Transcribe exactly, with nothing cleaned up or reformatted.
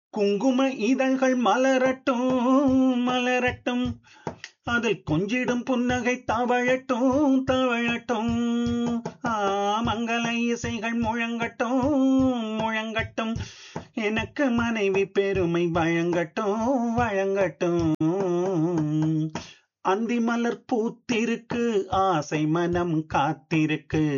குங்கும இதழ்கள் மலரட்டும் மலரட்டும், அதில் கொஞ்சிடும் புன்னகை தவழட்டும் தவழட்டும். ஆ, மங்கள இசைகள் முழங்கட்டும் முழங்கட்டும், எனக்கு மனைவி பெருமை வழங்கட்டும் வழங்கட்டும். அந்தி மலர் பூத்திருக்கு, ஆசை மனம் காத்திருக்கு.